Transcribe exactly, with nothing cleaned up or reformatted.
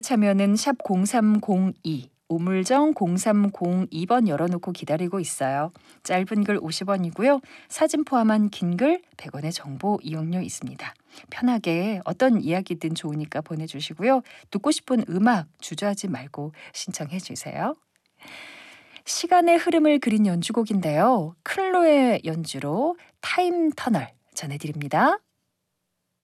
참여는 샵 공삼공이, 우물정 공삼공이 번 열어놓고 기다리고 있어요. 짧은 글 오십 원이고요. 사진 포함한 긴 글 백 원의 정보 이용료 있습니다. 편하게 어떤 이야기든 좋으니까 보내주시고요. 듣고 싶은 음악 주저하지 말고 신청해 주세요. 시간의 흐름을 그린 연주곡인데요. 클로의 연주로 타임 터널 전해드립니다.